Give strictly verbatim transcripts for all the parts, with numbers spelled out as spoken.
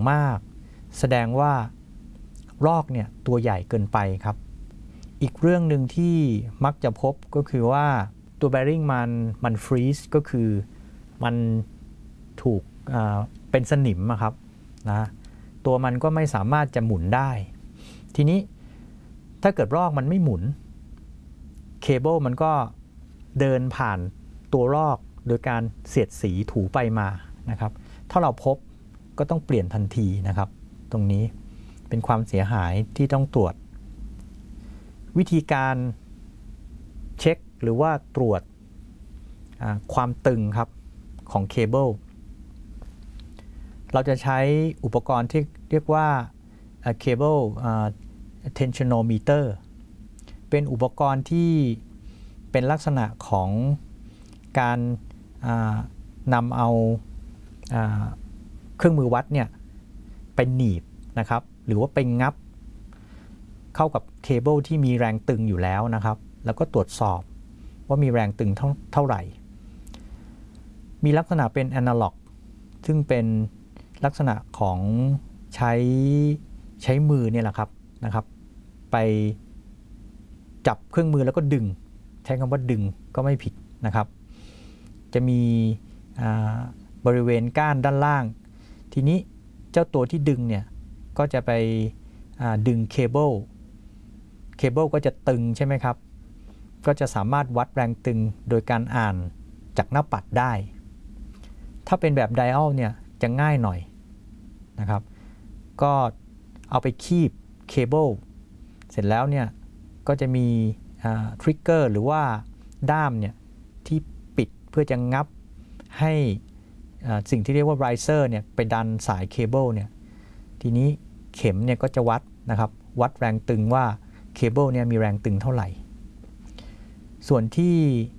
มากแสดงว่ารอกเนี่ยตัวใหญ่เกินไปครับอีกเรื่องหนึ่งที่มักจะพบก็คือว่าตัวแบริ่งมันมันฟรีซก็คือมันถูกเป็นสนิมครับนะตัวมันก็ไม่สามารถจะหมุนได้ทีนี้ถ้าเกิดรอกมันไม่หมุนเคเบิลมันก็เดินผ่านตัวรอกโดยการเสียดสีถูไปมานะครับถ้าเราพบก็ต้องเปลี่ยนทันทีนะครับตรงนี้เป็นความเสียหายที่ต้องตรวจวิธีการเช็คหรือว่าตรวจความตึงครับของเคเบิลเราจะใช้อุปกรณ์ที่เรียกว่า cable tensionometer เป็นอุปกรณ์ที่เป็นลักษณะของการนำเอาเครื่องมือวัดเนี่ยไปหนีบนะครับหรือว่าไปงับเข้ากับเคเบิลที่มีแรงตึงอยู่แล้วนะครับแล้วก็ตรวจสอบว่ามีแรงตึงเท่าเท่าไหร่มีลักษณะเป็นแอนาล็อกซึ่งเป็นลักษณะของใช้ใช้มือเนี่ยแหละครับนะครับไปจับเครื่องมือแล้วก็ดึงใช้คำว่าดึงก็ไม่ผิดนะครับจะมีบริเวณก้านด้านล่างทีนี้เจ้าตัวที่ดึงเนี่ยก็จะไปดึงเคเบิลเคเบิลก็จะตึงใช่ไหมครับก็จะสามารถวัดแรงตึงโดยการอ่านจากหน้าปัดได้ถ้าเป็นแบบไดอัลเนี่ยจะง่ายหน่อยนะครับก็เอาไปคีบเคเบิลเสร็จแล้วเนี่ยก็จะมีทริกเกอร์หรือว่าด้ามเนี่ยที่ปิดเพื่อจะงับให้สิ่งที่เรียกว่าไรเซอร์เนี่ยไปดันสายเคเบิลเนี่ยทีนี้เข็มเนี่ยก็จะวัดนะครับวัดแรงตึงว่าเคเบิลเนี่ยมีแรงตึงเท่าไหร่ส่วนที่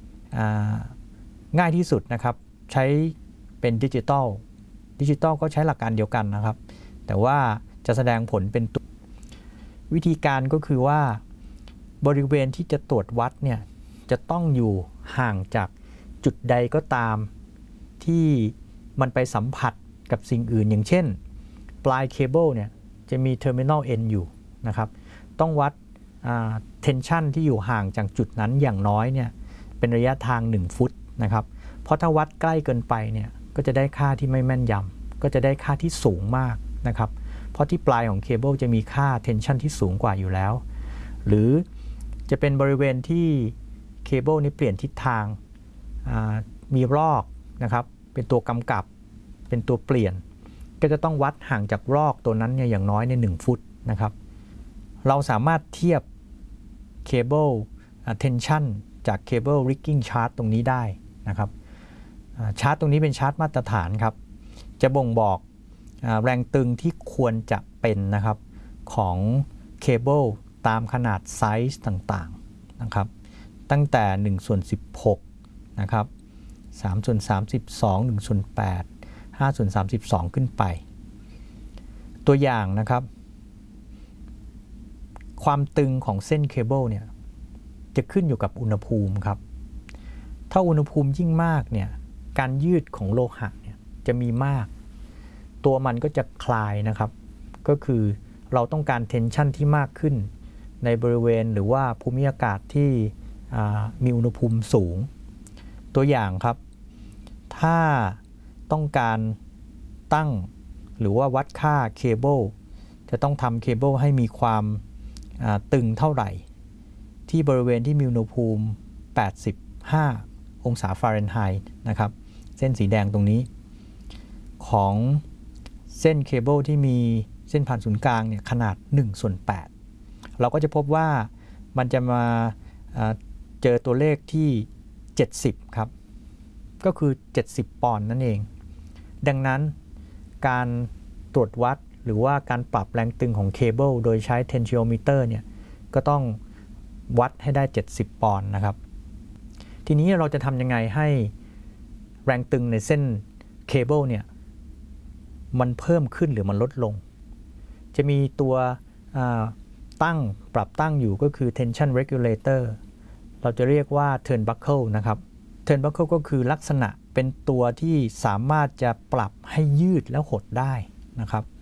ง่ายที่สุดนะครับใช้เป็นดิจิตอลดิจิตอลก็ใช้หลักการเดียวกันนะครับแต่ว่าจะแสดงผลเป็นตัววิธีการก็คือว่าบริเวณที่จะตรวจวัดเนี่ยจะต้องอยู่ห่างจากจุดใดก็ตามที่มันไปสัมผัสกับสิ่งอื่นอย่างเช่นปลายเคเบิลเนี่ยจะมี terminal end อยู่นะครับต้องวัด tension ที่อยู่ห่างจากจุดนั้นอย่างน้อยเนี่ยเป็นระยะทางหนึ่งฟุตนะครับเพราะถ้าวัดใกล้เกินไปเนี่ยก็จะได้ค่าที่ไม่แม่นยำก็จะได้ค่าที่สูงมากนะครับเพราะที่ปลายของเคเบิลจะมีค่า tension ที่สูงกว่าอยู่แล้วหรือจะเป็นบริเวณที่เคเบิลนี้เปลี่ยนทิศทางมีรอกนะครับเป็นตัวกำกับเป็นตัวเปลี่ยนก็จะต้องวัดห่างจากรอกตัวนั้นเนี่ยอย่างน้อยในหนึ่งฟุตนะครับเราสามารถเทียบเคเบิล tension จากเคเบิล rigging chart ตรงนี้ได้นะครับชาร์ตตรงนี้เป็นชาร์ตมาตรฐานครับจะบ่งบอกแรงตึงที่ควรจะเป็นนะครับของเคเบิลตามขนาดไซส์ต่างๆนะครับตั้งแต่หนึ่งส่วนสิบหกนะครับสามส่วนสามสิบสอง หนึ่งส่วนแปด ห้าส่วนสามสิบสองขึ้นไปตัวอย่างนะครับความตึงของเส้นเคเบิลเนี่ยจะขึ้นอยู่กับอุณหภูมิครับถ้าอุณหภูมิยิ่งมากเนี่ยการยืดของโลหะเนี่ยจะมีมากตัวมันก็จะคลายนะครับก็คือเราต้องการเทนชันที่มากขึ้นในบริเวณหรือว่าภูมิอากาศที่มีอุณหภูมิสูงตัวอย่างครับถ้าต้องการตั้งหรือว่าวัดค่าเคเบิลจะต้องทำเคเบิลให้มีความตึงเท่าไหร่ที่บริเวณที่มีอุณหภูมิแปดสิบห้าองศาฟาเรนไฮต์นะครับเส้นสีแดงตรงนี้ของเส้นเคเบิลที่มีเส้นผ่านศูนย์กลางเนี่ยขนาดหนึ่งส่วนแปดเราก็จะพบว่ามันจะมาเจอตัวเลขที่เจ็ดสิบครับก็คือเจ็ดสิบปอนด์นั่นเองดังนั้นการตรวจวัดหรือว่าการปรับแรงตึงของเคเบิลโดยใช้ tensiometer เนี่ยก็ต้องวัดให้ได้เจ็ดสิบปอนด์นะครับทีนี้เราจะทำยังไงให้แรงตึงในเส้นเคเบิลเนี่ยมันเพิ่มขึ้นหรือมันลดลงจะมีตัวตั้งปรับตั้งอยู่ก็คือ tension regulator เราจะเรียกว่า turnbuckle นะครับ turnbuckle ก็คือลักษณะเป็นตัวที่สามารถจะปรับให้ยืดแล้วหดได้นะครับ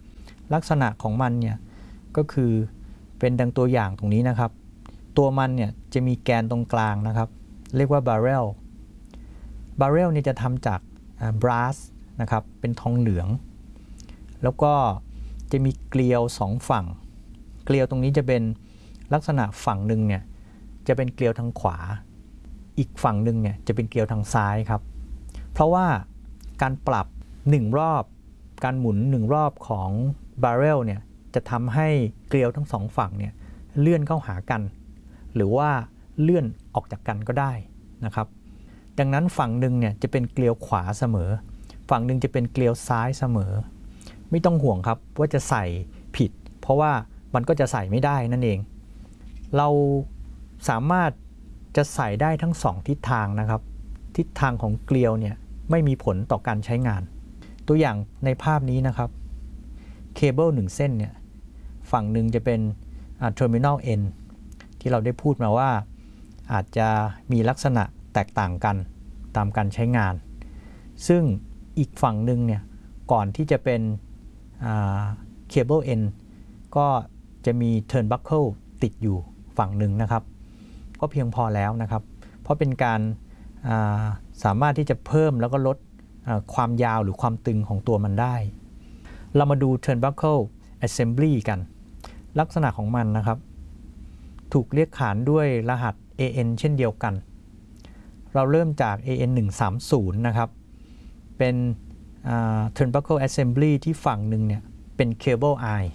ลักษณะของมันเนี่ยก็คือเป็นดังตัวอย่างตรงนี้นะครับตัวมันเนี่ยจะมีแกนตรงกลางนะครับเรียกว่าบาร์เรลบาร์เรลเนี่ยจะทำจากบรัสนะครับเป็นทองเหลืองแล้วก็จะมีเกลียวสองฝั่งเกลียวตรงนี้จะเป็นลักษณะฝั่งหนึ่งเนี่ยจะเป็นเกลียวทางขวาอีกฝั่งหนึ่งเนี่ยจะเป็นเกลียวทางซ้ายครับเพราะว่าการปรับหนึ่งรอบการหมุนหนึ่งรอบของบาร์เรลเนี่ยจะทำให้เกลียวทั้งสองฝั่งเนี่ยเลื่อนเข้าหากันหรือว่าเลื่อนออกจากกันก็ได้นะครับดังนั้นฝั่งหนึ่งเนี่ยจะเป็นเกลียวขวาเสมอฝั่งหนึ่งจะเป็นเกลียวซ้ายเสมอไม่ต้องห่วงครับว่าจะใส่ผิดเพราะว่ามันก็จะใส่ไม่ได้นั่นเองเราสามารถจะใส่ได้ทั้งสองทิศทางนะครับทิศทางของเกลียวเนี่ยไม่มีผลต่อการใช้งานตัวอย่างในภาพนี้นะครับเคเบิลหนึ่งเส้นเนี่ยฝั่งหนึ่งจะเป็น terminal end ที่เราได้พูดมาว่าอาจจะมีลักษณะแตกต่างกันตามการใช้งานซึ่งอีกฝั่งหนึ่งเนี่ยก่อนที่จะเป็น cable end ก็จะมี turnbuckle ติดอยู่ฝั่งหนึ่งนะครับก็เพียงพอแล้วนะครับเพราะเป็นการสามารถที่จะเพิ่มแล้วก็ลดความยาวหรือความตึงของตัวมันได้เรามาดู turnbuckle assembly กันลักษณะของมันนะครับถูกเรียกขานด้วยรหัส เอ เอ็น เช่นเดียวกันเราเริ่มจาก เอ เอ็น หนึ่งสามศูนย์ นะครับเป็น turnbuckle assembly ที่ฝั่งหนึ่งเนี่ยเป็น cable eye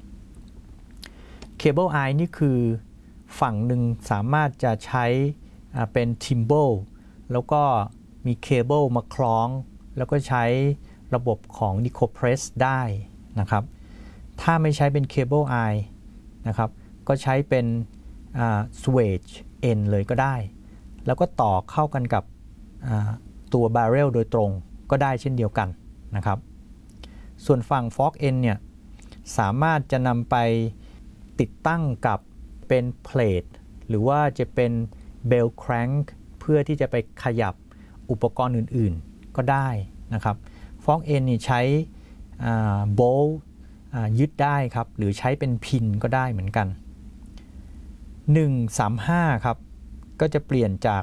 cable eye นี่คือฝั่งหนึ่งสามารถจะใช้เป็น timbal แล้วก็มีเคเบิลมาคล้องแล้วก็ใช้ระบบของ Nicopress ได้นะครับถ้าไม่ใช้เป็น cable eye นะครับก็ใช้เป็น swage end เลยก็ได้แล้วก็ต่อเข้ากันกับตัว barrel โดยตรงก็ได้เช่นเดียวกันนะครับส่วนฝั่ง fork end เนี่ยสามารถจะนำไปติดตั้งกับเป็นเพลทหรือว่าจะเป็น bell crank เพื่อที่จะไปขยับอุปกรณ์อื่นๆก็ได้นะครับ fork end นี่ใช้โบล์ยึดได้ครับหรือใช้เป็นพินก็ได้เหมือนกันหนึ่งสามห้าครับก็จะเปลี่ยนจาก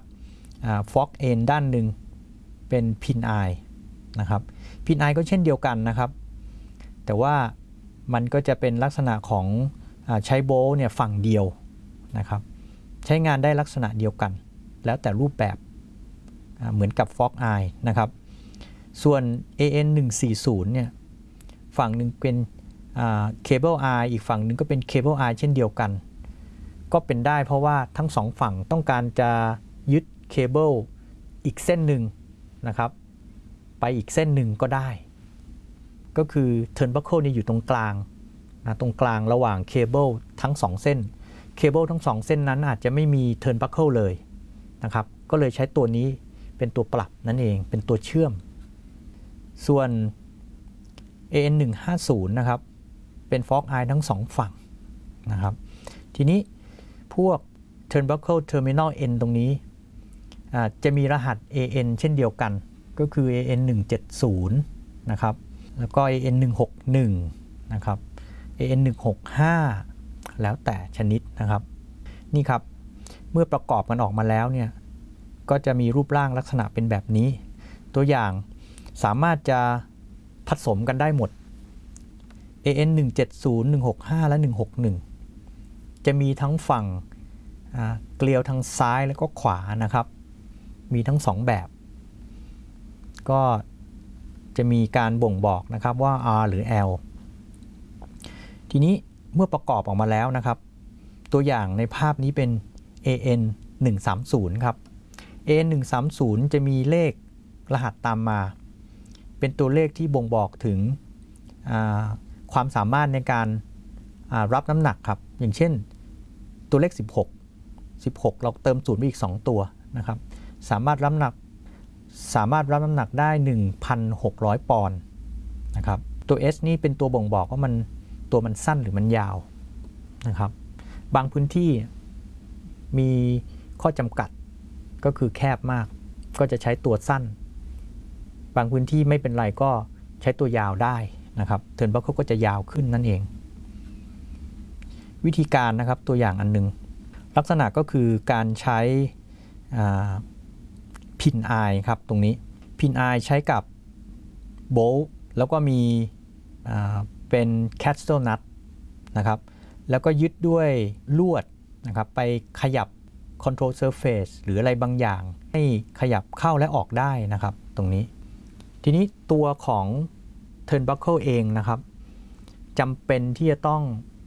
fork end ด้านหนึ่งเป็นพิน eye นะครับพิน eye ก็เช่นเดียวกันนะครับแต่ว่ามันก็จะเป็นลักษณะของใช้โบล์เนี่ยฝั่งเดียวนะครับใช้งานได้ลักษณะเดียวกันแล้วแต่รูปแบบเหมือนกับ fork eye นะครับส่วน เอ เอ็น หนึ่งสี่ศูนย์เนี่ยฝั่งหนึ่งเป็น cable eye อีกฝั่งหนึ่งก็เป็น cable eye เช่นเดียวกันก็เป็นได้เพราะว่าทั้งสองฝั่งต้องการจะยึดเคเบิลอีกเส้นหนึ่งนะครับไปอีกเส้นหนึ่งก็ได้ก็คือ turnbuckle นี่อยู่ตรงกลางนะตรงกลางระหว่างเคเบิลทั้งสองเส้นเคเบิลทั้งสองเส้นนั้นอาจจะไม่มี turnbuckle เลยนะครับก็เลยใช้ตัวนี้เป็นตัวปรับนั่นเองเป็นตัวเชื่อมส่วน เอ เอ็น หนึ่งห้าศูนย์ นะครับเป็น fork eye ทั้งสองฝั่งนะครับทีนี้พวก turnbuckle terminal end ตรงนี้จะมีรหัส เอ เอ็น เช่นเดียวกันก็คือ เอ เอ็น หนึ่งเจ็ดศูนย์ นะครับแล้วก็ เอ เอ็น หนึ่งหกหนึ่ง นะครับ เอ เอ็น หนึ่งหกห้า แล้วแต่ชนิดนะครับนี่ครับเมื่อประกอบกันออกมาแล้วเนี่ยก็จะมีรูปร่างลักษณะเป็นแบบนี้ตัวอย่างสามารถจะผสมกันได้หมด เอ เอ็น หนึ่งเจ็ดศูนย์ หนึ่งหกห้า และหนึ่งหกหนึ่งจะมีทั้งฝั่งเกลียวทางซ้ายแล้วก็ขวานะครับมีทั้งสองแบบก็จะมีการบ่งบอกนะครับว่า R หรือ L ทีนี้เมื่อประกอบออกมาแล้วนะครับตัวอย่างในภาพนี้เป็น เอ เอ็น หนึ่งสามศูนย์ ครับ เอ เอ็น หนึ่งสามศูนย์ จะมีเลขรหัสตามมาเป็นตัวเลขที่บ่งบอกถึงความสามารถในการรับน้ำหนักครับอย่างเช่นตัวเลขสิบหก สิบหกเราเติมศูนย์ไปอีกสองตัวนะครับสามารถรับน้ำหนักสามารถรับน้ำหนักได้ หนึ่งพันหกร้อย ปอนด์นะครับตัว S นี่เป็นตัวบ่งบอกว่ามันตัวมันสั้นหรือมันยาวนะครับบางพื้นที่มีข้อจำกัดก็คือแคบมากก็จะใช้ตัวสั้นบางพื้นที่ไม่เป็นไรก็ใช้ตัวยาวได้นะครับเทิร์นบัคเกิลก็จะยาวขึ้นนั่นเองวิธีการนะครับตัวอย่างอันนึงลักษณะก็คือการใช้พินไอครับตรงนี้พินไอใช้กับโบลต์แล้วก็มีเป็นแคสเซิลนัทนะครับแล้วก็ยึดด้วยลวดนะครับไปขยับ control surface หรืออะไรบางอย่างให้ขยับเข้าและออกได้นะครับตรงนี้ทีนี้ตัวของ turnbuckle เองนะครับจำเป็นที่จะต้อง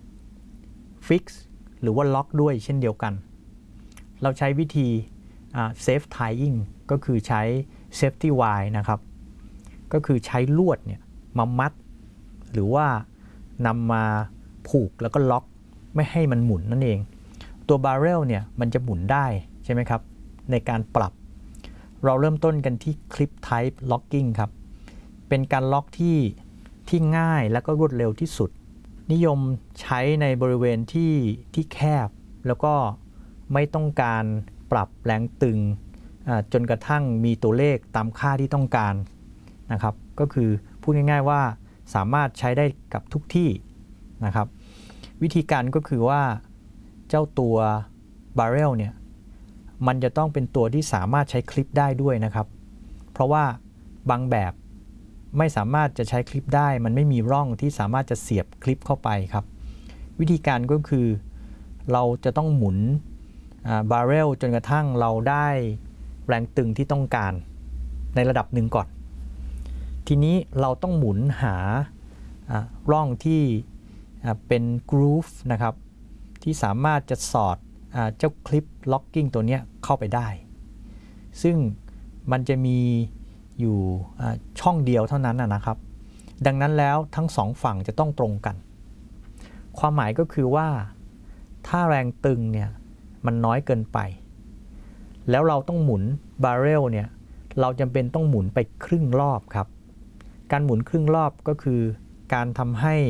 fix หรือว่าล็อกด้วยเช่นเดียวกันเราใช้วิธี safe tying ก็คือใช้ safety wire นะครับก็คือใช้ลวดเนี่ยมามัดหรือว่านำมาผูกแล้วก็ล็อกไม่ให้มันหมุนนั่นเองตัวบาร์เรลเนี่ยมันจะหมุนได้ใช่ไหมครับในการปรับเราเริ่มต้นกันที่ clip type locking ครับเป็นการล็อกที่ที่ง่ายและก็รวดเร็วที่สุดนิยมใช้ในบริเวณที่ที่แคบแล้วก็ไม่ต้องการปรับแรงตึงจนกระทั่งมีตัวเลขตามค่าที่ต้องการนะครับก็คือพูดง่ายๆว่าสามารถใช้ได้กับทุกที่นะครับวิธีการก็คือว่าเจ้าตัวบาร์เรลเนี่ยมันจะต้องเป็นตัวที่สามารถใช้คลิปได้ด้วยนะครับเพราะว่าบางแบบไม่สามารถจะใช้คลิปได้มันไม่มีร่องที่สามารถจะเสียบคลิปเข้าไปครับวิธีการก็คือเราจะต้องหมุนบาร์เรลจนกระทั่งเราได้แรงตึงที่ต้องการในระดับหนึ่งก่อนทีนี้เราต้องหมุนหาร่องที่เป็นกรูฟนะครับที่สามารถจะสอดเจ้าคลิปล็อกกิ้งตัวนี้เข้าไปได้ซึ่งมันจะมีอยู่ช่องเดียวเท่านั้นนะครับดังนั้นแล้วทั้งสองฝั่งจะต้องตรงกันความหมายก็คือว่าถ้าแรงตึงเนี่ยมันน้อยเกินไปแล้วเราต้องหมุนบาร์เรลเนี่ยเราจำเป็นต้องหมุนไปครึ่งรอบครับการหมุนครึ่งรอบก็คือการทำให้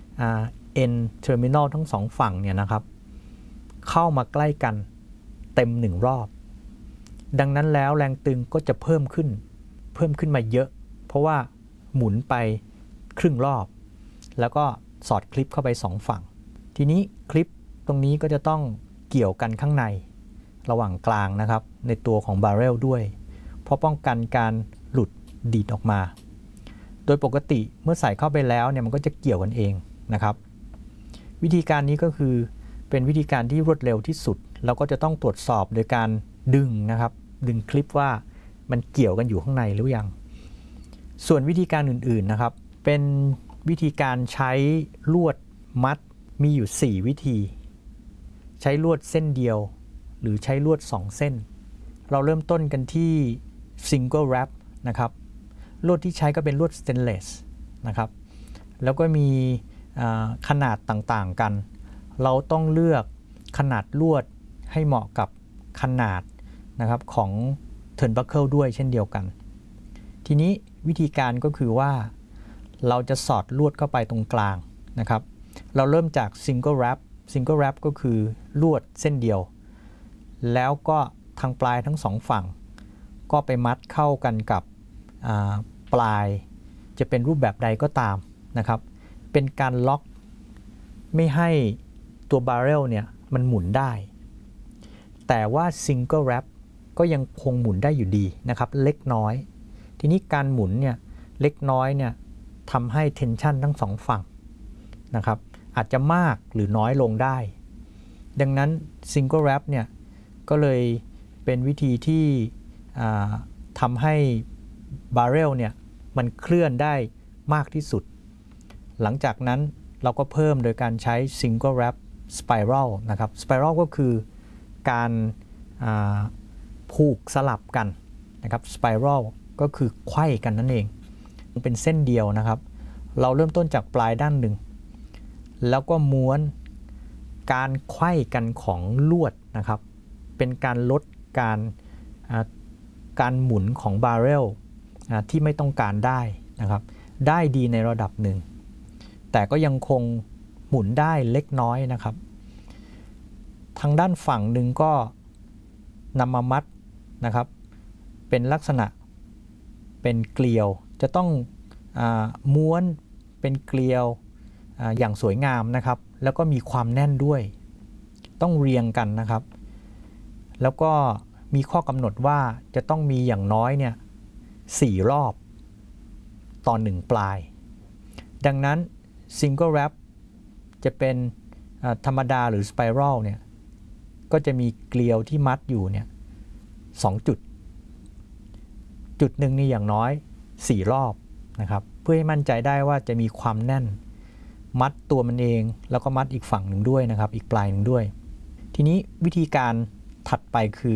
end terminal ทั้งสองฝั่งเนี่ยนะครับเข้ามาใกล้กันเต็มหนึ่งรอบดังนั้นแล้วแรงตึงก็จะเพิ่มขึ้นเพิ่มขึ้นมาเยอะเพราะว่าหมุนไปครึ่งรอบแล้วก็สอดคลิปเข้าไปสองฝั่งทีนี้คลิปตรงนี้ก็จะต้องเกี่ยวกันข้างในระหว่างกลางนะครับในตัวของบาร์เรลด้วยเพราะป้องกันการหลุดดีดออกมาโดยปกติเมื่อใส่เข้าไปแล้วเนี่ยมันก็จะเกี่ยวกันเองนะครับวิธีการนี้ก็คือเป็นวิธีการที่รวดเร็วที่สุดเราก็จะต้องตรวจสอบโดยการดึงนะครับดึงคลิปว่ามันเกี่ยวกันอยู่ข้างในหรือยังส่วนวิธีการอื่นๆนะครับเป็นวิธีการใช้ลวดมัดมีอยู่สี่วิธีใช้ลวดเส้นเดียวหรือใช้ลวดสองเส้นเราเริ่มต้นกันที่ single wrap นะครับลวดที่ใช้ก็เป็นลวดสเตนเลสนะครับแล้วก็มีขนาดต่างๆกันเราต้องเลือกขนาดลวดให้เหมาะกับขนาดนะครับของ turnbuckle ด้วยเช่นเดียวกันทีนี้วิธีการก็คือว่าเราจะสอดลวดเข้าไปตรงกลางนะครับเราเริ่มจาก single wrap single wrap ก็คือลวดเส้นเดียวแล้วก็ทางปลายทั้งสองฝั่งก็ไปมัดเข้ากันกับปลายจะเป็นรูปแบบใดก็ตามนะครับเป็นการล็อกไม่ให้ตัวบาร์เรลเนี่ยมันหมุนได้แต่ว่า single wrap ก็ยังคงหมุนได้อยู่ดีนะครับเล็กน้อยทีนี้การหมุนเนี่ยเล็กน้อยเนี่ยทำให้ tension ทั้งสองฝั่งนะครับอาจจะมากหรือน้อยลงได้ดังนั้น single wrap เนี่ยก็เลยเป็นวิธีที่ทำให้บาร์เรลเนี่ยมันเคลื่อนได้มากที่สุดหลังจากนั้นเราก็เพิ่มโดยการใช้ single wrap spiral นะครับ spiral ก็คือการผูกสลับกันนะครับ spiral ก็คือไขว้กันนั่นเองเป็นเส้นเดียวนะครับเราเริ่มต้นจากปลายด้านหนึ่งแล้วก็ม้วนการไขว้กันของลวดนะครับเป็นการลดการการหมุนของบาร์เรลที่ไม่ต้องการได้นะครับได้ดีในระดับหนึ่งแต่ก็ยังคงหมุนได้เล็กน้อยนะครับทางด้านฝั่งหนึ่งก็นำมามัดนะครับเป็นลักษณะเป็นเกลียวจะต้องอาม้วนเป็นเกลียวออย่างสวยงามนะครับแล้วก็มีความแน่นด้วยต้องเรียงกันนะครับแล้วก็มีข้อกำหนดว่าจะต้องมีอย่างน้อยเนี่ยสี่รอบต่อหนึ่งปลายดังนั้น Single Wrap จะเป็นธรรมดาหรือ Spiral เนี่ยก็จะมีเกลียวที่มัดอยู่เนี่ยสองจุดจุดหนึ่งนี่อย่างน้อยสี่รอบนะครับเพื่อให้มั่นใจได้ว่าจะมีความแน่นมัดตัวมันเองแล้วก็มัดอีกฝั่งหนึ่งด้วยนะครับอีกปลายหนึ่งด้วยทีนี้วิธีการถัดไปคือ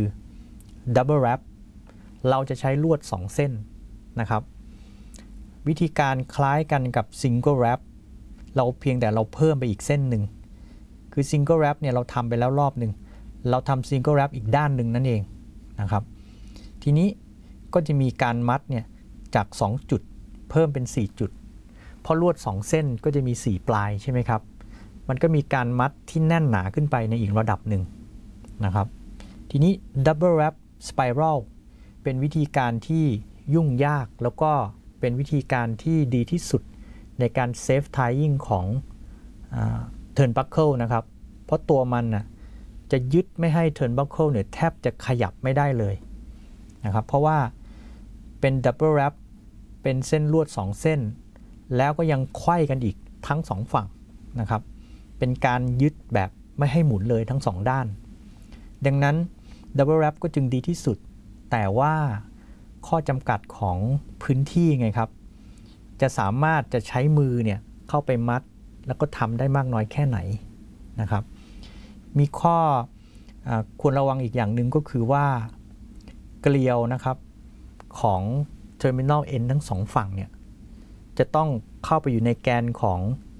Double Wrap เราจะใช้ลวดสองเส้นนะครับวิธีการคล้ายกันกับ Single Wrap เราเพียงแต่เราเพิ่มไปอีกเส้นหนึ่งคือ Single Wrap เนี่ยเราทำไปแล้วรอบหนึ่งเราทำ Single Wrap อีกด้านหนึ่งนั่นเองนะครับทีนี้ก็จะมีการมัดเนี่ยจากสองจุดเพิ่มเป็นสี่จุดเพราะลวดสองเส้นก็จะมีสี่ปลายใช่ไหมครับมันก็มีการมัดที่แน่นหนาขึ้นไปในอีกระดับหนึ่งนะครับทีนี้ Double Wrap Spiral เป็นวิธีการที่ยุ่งยากแล้วก็เป็นวิธีการที่ดีที่สุดในการเซฟไทยิ่งของเทิร์นบัคเกิลนะครับเพราะตัวมันนะจะยึดไม่ให้เทิร์นบัคเกิลเนี่ยแทบจะขยับไม่ได้เลยนะครับเพราะว่าเป็นดับเบิลแรปเป็นเส้นลวดสองเส้นแล้วก็ยังไขว้กันอีกทั้งสองฝั่งนะครับเป็นการยึดแบบไม่ให้หมุนเลยทั้งสองด้านดังนั้นดับเบิลแรปก็จึงดีที่สุดแต่ว่าข้อจำกัดของพื้นที่ไงครับจะสามารถจะใช้มือเนี่ยเข้าไปมัดแล้วก็ทำได้มากน้อยแค่ไหนนะครับมีข้ออควรระวังอีกอย่างหนึ่งก็คือว่าเกลียวนะครับของ Terminal End ทั้งสองฝั่งเนี่ยจะต้องเข้าไปอยู่ในแกนของ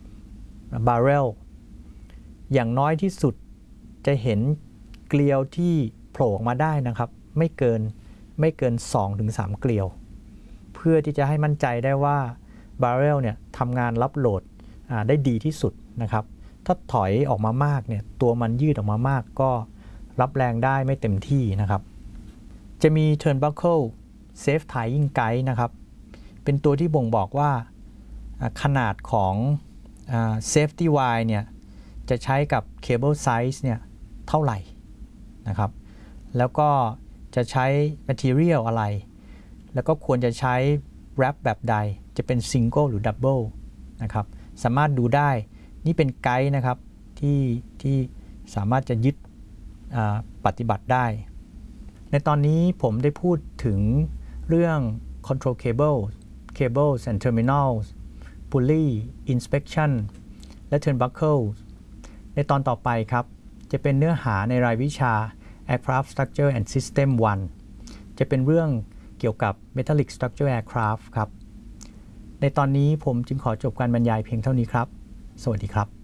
Barrel อย่างน้อยที่สุดจะเห็นเกลียวที่โผล่ออกมาได้นะครับไม่เกินไม่เกิน สองถึงสาม เกลียวเพื่อที่จะให้มั่นใจได้ว่า Barrel เนี่ยทำงานรับโหลดได้ดีที่สุดนะครับถ้าถอยออกมามากเนี่ยตัวมันยืดออกมามากก็รับแรงได้ไม่เต็มที่นะครับจะมี Turnbuckle Safe Tying Guide นะครับเป็นตัวที่บ่งบอกว่าขนาดของ Safety Wire เนี่ยจะใช้กับ Cable Size เนี่ยเท่าไหร่นะครับแล้วก็จะใช้ Material อะไรแล้วก็ควรจะใช้ Wrap แบบใดจะเป็น Single หรือ Double นะครับสามารถดูได้นี่เป็นไกด์นะครับที่ที่สามารถจะยึดปฏิบัติได้ในตอนนี้ผมได้พูดถึงเรื่อง Control Cable Cables and Terminals Pulley Inspection และ Turnbuckle ในตอนต่อไปครับจะเป็นเนื้อหาในรายวิชา Aircraft Structure and System วัน จะเป็นเรื่องเกี่ยวกับ Metallic Structure Aircraft ครับในตอนนี้ผมจึงขอจบการบรรยายเพียงเท่านี้ครับสวัสดีครับ